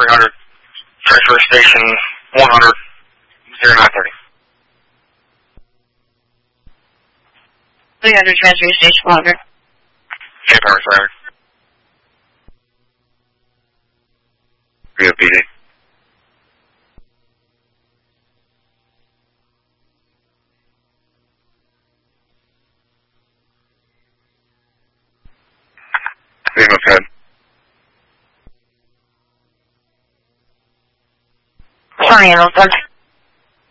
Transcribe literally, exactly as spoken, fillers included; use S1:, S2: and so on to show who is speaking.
S1: three hundred, transfer station one hundred, zero nine thirty.
S2: three hundred, transfer station one hundred.
S1: Cape Power three hundred. Rio P D. Name of head.
S2: Sorry, Hamilton.